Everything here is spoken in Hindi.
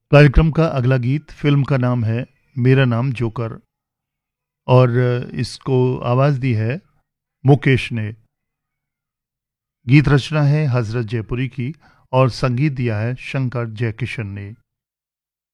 कार्यक्रम का अगला गीत फिल्म का नाम है मेरा नाम जोकर और इसको आवाज दी है मुकेश ने। गीत रचना है हजरत जयपुरी की और संगीत दिया है शंकर जयकिशन ने।